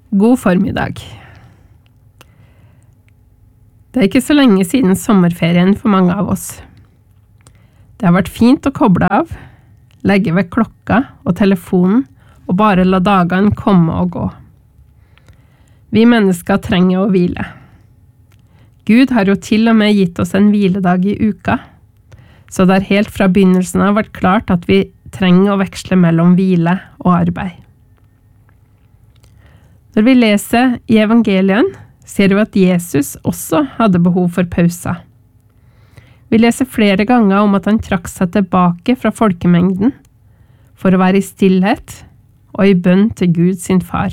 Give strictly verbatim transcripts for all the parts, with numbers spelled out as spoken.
God formiddag. Det er ikke så lenge siden sommerferien for mange av oss. Det har vært fint å koble av, legge ved klokka og telefonen og bare la dagene komme og gå. Vi mennesker trenger å hvile. Gud har jo til og med gitt oss en hviledag i uka, så det har helt fra begynnelsen av vært klart at vi trenger å veksle mellom hvile og arbeid. Når vi leser i evangelien, ser vi at Jesus også hadde behov for pauser. Vi leser flere ganger om at han trakk seg tilbake fra folkemengden for å være i stillhet og i bønn til Gud sin far.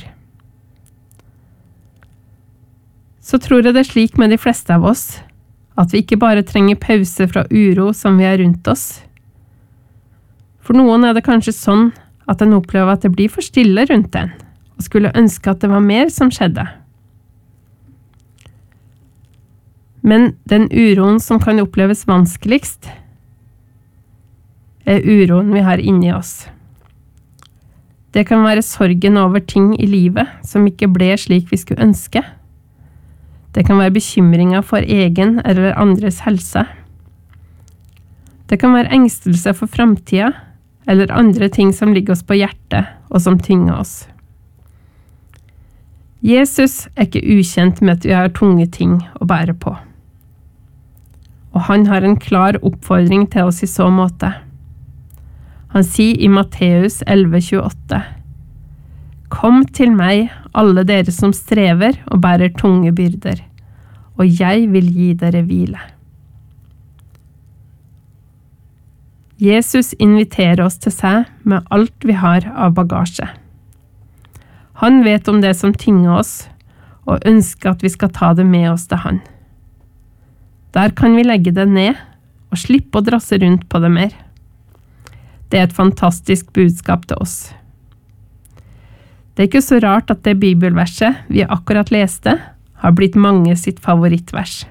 Så tror jeg det er slik med de fleste av oss, at vi ikke bare trenger pause fra uro som vi har rundt oss. For noen er det kanskje sånn at en opplever at det blir for stille rundt en, og skulle ønske at det var mer som skjedde. Men den uroen som kan oppleves vanskeligst, er uroen vi har inni oss. Det kan være sorgen over ting i livet som ikke ble slik vi skulle ønske. Det kan være bekymringer for egen eller andres helse. Det kan være engstelse for fremtiden, eller andre ting som ligger oss på hjertet og som tynger oss. Jesus er ikke ukjent med at vi har tunge ting å bære på. Og han har en klar oppfordring til oss i så måte. Han sier i Matteus elleve tjueåtte: «Kom til meg, alle dere som strever og bærer tunge byrder, og jeg vil gi dere hvile.» Jesus inviterer oss til seg med alt vi har av bagasje. Han vet om det som tynger oss, og ønsker at vi skal ta det med oss til han. Der kan vi legge det ned, og slippe å drasse rundt på det mer. Det er et fantastisk budskap til oss. Det er ikke så rart at det bibelverset vi akkurat leste, har blitt mange sitt favorittvers.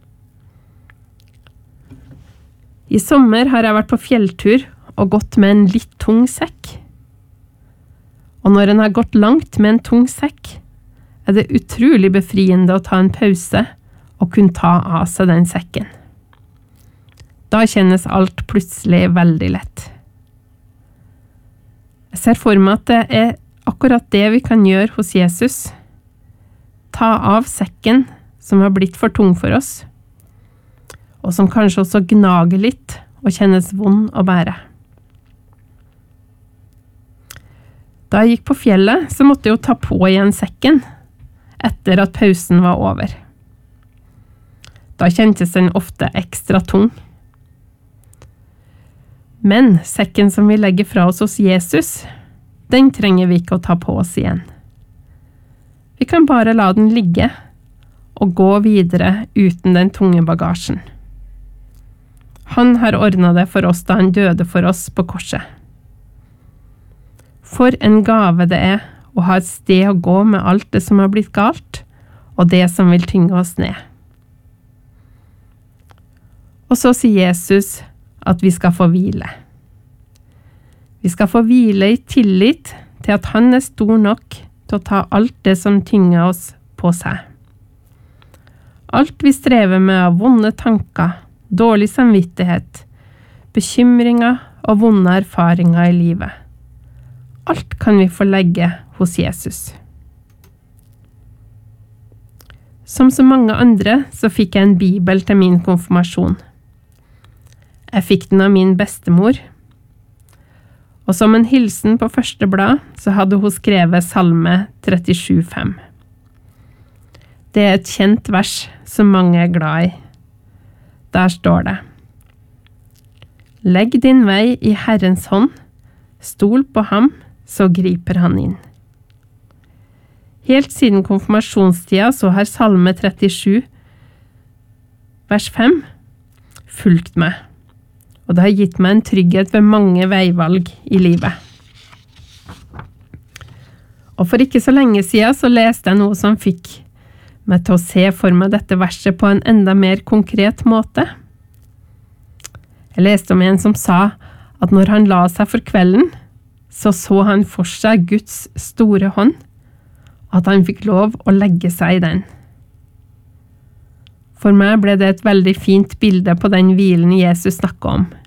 I sommer har jeg vært på fjelltur og gått med en litt tung sekk. Og når en har gått langt med en tung sekk, er det utrolig befriende å ta en pause og kunne ta av seg den sekken. Da kjennes alt plutselig veldig lett. Jeg ser for meg at det er akkurat det vi kan gjøre hos Jesus. Ta av sekken som har blitt for tung for oss, og som kanskje også gnager litt og kjennes vond å bære. Da jeg gikk på fjellet, så måtte jeg jo ta på igjen sekken, etter at pausen var over. Da kjentes den ofte ekstra tung. Men sekken som vi legger fra oss hos Jesus, den trenger vi ikke å ta på oss igjen. Vi kan bare la den ligge, og gå videre uten den tunge bagasjen. Han har ordnet det for oss da han døde for oss på korset. For en gave det er å ha et sted å gå med alt det som har blitt galt, og det som vil tynge oss ned. Og så sier Jesus at vi skal få hvile. Vi skal få hvile i tillit til at han er stor nok til å ta alt det som tynger oss på seg. Alt vi strever med av vonde tanker, dårlig samvittighet, bekymringer og vonde erfaringer i livet. Alt kan vi få legge hos Jesus. Som så mange andre så fikk jeg en bibel til min konfirmasjon. Jeg fikk den av min bestemor, og som en hilsen på første blad så hadde hun skrevet Salme trettisju fem. Det er et kjent vers som mange er glad i. Der står det: «Legg din vei i Herrens hånd, stol på ham, så griper han inn.» Helt siden konfirmasjonstida så har Salme trettisju, vers fem, fulgt meg, og det har gitt meg en trygghet ved mange veivalg i livet. Og for ikke så lenge siden så leste jeg noe som fikk meg til å se for meg dette verset på en enda mer konkret måte. Jeg leste om en som sa at når han la seg for kvelden, så så han for seg Guds store hånd, at han fikk lov å legge seg i den. For meg ble det et veldig fint bilde på den hvilen Jesus snakket om.